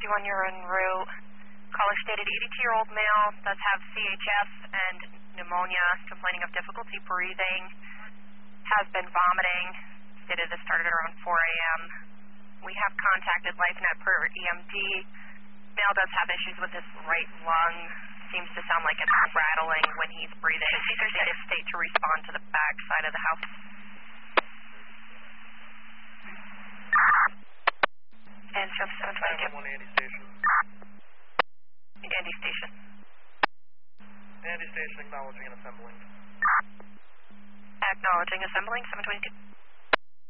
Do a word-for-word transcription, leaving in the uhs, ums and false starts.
fifty-one, you're en route. Caller stated eighty-two-year-old male does have C H F and pneumonia, complaining of difficulty breathing, has been vomiting, stated this started around four A M We have contacted LifeNet per E M D. Male does have issues with his right lung, seems to sound like it's rattling when he's breathing. Indicative state to respond to the back side of the house. And from seven twenty-two. one Andy Station. Andy Station. Andy Station acknowledging and assembling. Acknowledging assembling, seven twenty-two.